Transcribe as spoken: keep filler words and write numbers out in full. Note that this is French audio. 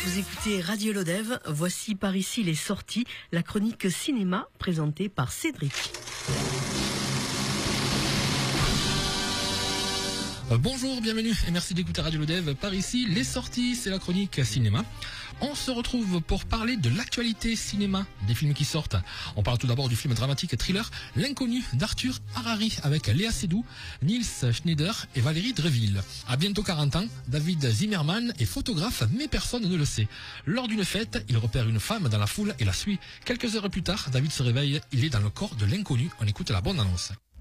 Vous écoutez Radio Lodève, voici par ici les sorties, la chronique cinéma présentée par Cédric. Bonjour, bienvenue et merci d'écouter Radio Lodève. Par ici, les sorties, c'est la chronique cinéma. On se retrouve pour parler de l'actualité cinéma, des films qui sortent. On parle tout d'abord du film dramatique et thriller L'inconnu d'Arthur Harari avec Léa Seydoux, Niels Schneider et Valérie Dreville. À bientôt quarante ans, David Zimmerman est photographe mais personne ne le sait. Lors d'une fête, il repère une femme dans la foule et la suit. Quelques heures plus tard, David se réveille, il est dans le corps de l'inconnu. On écoute la bande-annonce.